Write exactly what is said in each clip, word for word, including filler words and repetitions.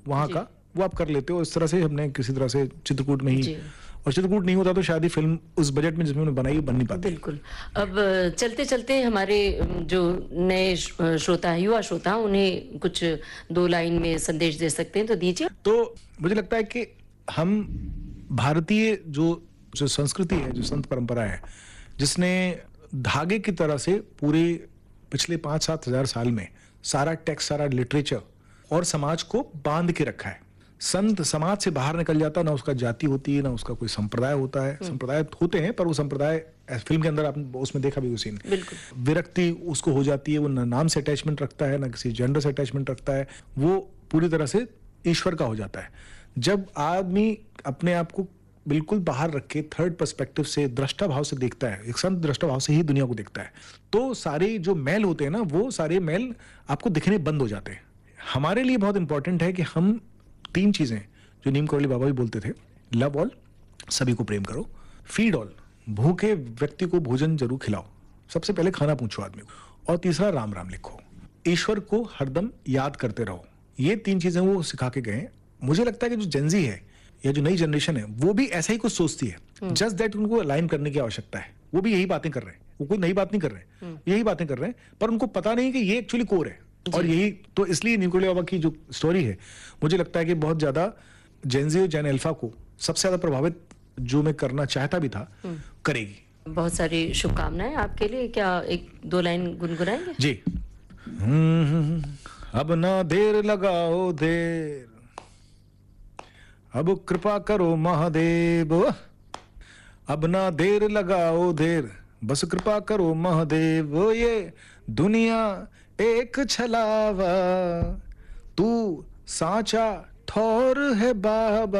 वहाँ का, वो आप कर लेते हो। इस तरह से हमने किसी तरह से चित्रकूट में ही, और चित्रकूट नहीं होता तो शायद ही फिल्म उस बजट में जिसमें उन्होंने बनाई बन नहीं पाती। बिल्कुल। अब चलते चलते हमारे जो नए श्रोता है, युवा श्रोता, उन्हें कुछ दो लाइन में संदेश दे सकते हैं तो दीजिए। तो मुझे लगता है कि हम भारतीय जो जो संस्कृति है, जो संत परंपरा है, जिसने धागे की तरह से पूरे पिछले पांच सात हजार साल में सारा टेक्स्ट, सारा लिटरेचर और समाज को बांध के रखा है। संत समाज से बाहर निकल जाता, ना उसका जाति होती है, ना उसका कोई संप्रदाय होता है। संप्रदाय होते हैं पर वो संप्रदाय फिल्म के अंदर आपने उसमें देखा भी उसी ने, विरक्ति उसको हो जाती है, वो ना नाम से अटैचमेंट रखता है, ना किसी जेंडर से अटैचमेंट रखता है, वो पूरी तरह से ईश्वर का हो जाता है। जब आदमी अपने आप को बिल्कुल बाहर रख के थर्ड पर्सपेक्टिव से, दृष्टा भाव से देखता है, एक संत दृष्टा भाव से ही दुनिया को देखता है, तो सारे जो मैल होते हैं ना, वो सारे मैल आपको दिखने बंद हो जाते हैं। हमारे लिए बहुत इंपॉर्टेंट है कि हम तीन चीजें जो नीम करौली बाबा भी बोलते थे, लव ऑल, सभी को प्रेम करो, फीड ऑल, भूखे व्यक्ति को भोजन जरूर खिलाओ, सबसे पहले खाना पूछो आदमी को, और तीसरा राम राम लिखो, ईश्वर को हरदम याद करते रहो। ये तीन चीजें वो सिखा के गए। मुझे लगता है कि जो जेनजी है या जो नई जनरेशन है, वो भी ऐसा ही कुछ सोचती है, जस्ट दैट उनको अलाइन करने की आवश्यकता है। वो भी यही बातें कर रहे हैं, वो कोई नई बात नहीं कर रहे हैं, यही बातें कर रहे हैं, पर उनको पता नहीं कि ये एक्चुअली कोर है। और यही तो, इसलिए नीम करौली बाबा की जो स्टोरी है, मुझे लगता है कि बहुत ज्यादा जेनजी और जेन अल्फा को सबसे ज्यादा प्रभावित, जो मैं करना चाहता भी था, करेगी। बहुत सारी शुभकामनाएं आपके लिए। क्या एक दो लाइन गुनगुनाएंगे? जी। अब ना देर लगाओ देर, अब कृपा करो महादेव, अब ना देर लगाओ देर, बस कृपा करो महादेव, ये दुनिया एक छलावा, तू साचा ठौर है बाबा,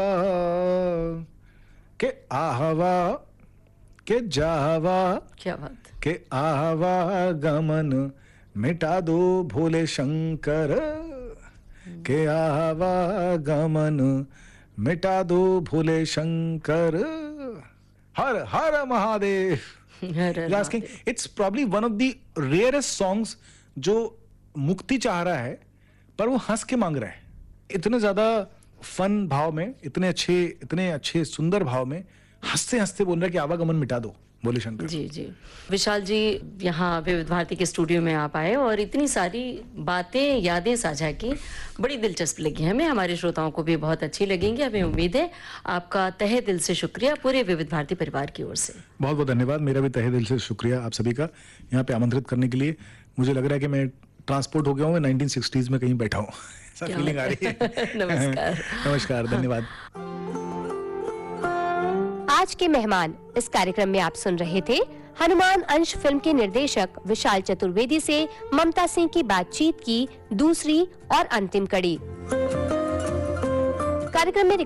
के आहवा के जावा, क्या बात, के आहवा गमन मिटा दो भोले शंकर, के आहवा गमन मिटा दो भोले शंकर, हर हर Mahadev. It's probably one of the rarest songs जो मुक्ति चाह रहा है पर वो हंस के मांग रहा है। इतने ज्यादा फन भाव में, इतने अच्छे इतने अच्छे सुंदर भाव में हंसते हंसते बोल रहा है कि आवागमन मिटा दो बोले शंकर। जी जी विशाल जी, यहाँ विविध भारती के स्टूडियो में आप आए और इतनी सारी बातें, यादें साझा की, बड़ी दिलचस्प लगी हमें, हमारे श्रोताओं को भी बहुत अच्छी लगेंगी, हमें उम्मीद है। आपका तहे दिल से शुक्रिया पूरे विविध भारती परिवार की ओर से। बहुत बहुत धन्यवाद। मेरा भी तहे दिल से शुक्रिया आप सभी का यहाँ पे आमंत्रित करने के लिए। मुझे लग रहा है कि मैं ट्रांसपोर्ट हो गया हूँ, मैं नाइनटीन सिक्सटीज़ में कहीं बैठा हूँ, ऐसा फीलिंग आ रही है। नमस्कार। नमस्कार, धन्यवाद। आज के मेहमान इस कार्यक्रम में आप सुन रहे थे हनुमान अंश फिल्म के निर्देशक विशाल चतुर्वेदी से ममता सिंह की बातचीत की दूसरी और अंतिम कड़ी। कार्यक्रम में